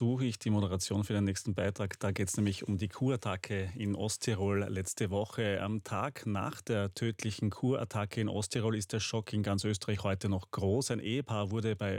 suche ich die Moderation für den nächsten Beitrag. Da geht es nämlich um die Kurattacke in Osttirol letzte Woche. Am Tag nach der tödlichen Kurattacke in Osttirol ist der Schock in ganz Österreich heute noch groß. Ein Ehepaar wurde bei